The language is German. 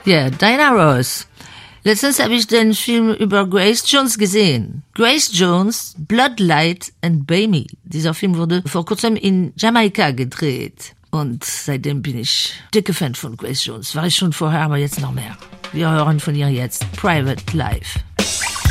Ja, Diana Ross. Letztens habe ich den Film über Grace Jones gesehen. Grace Jones, Bloodlight and Baby. Dieser Film wurde vor kurzem in Jamaika gedreht. Und seitdem bin ich dicke Fan von Grace Jones. War ich schon vorher, aber jetzt noch mehr. Wir hören von ihr jetzt Private Life.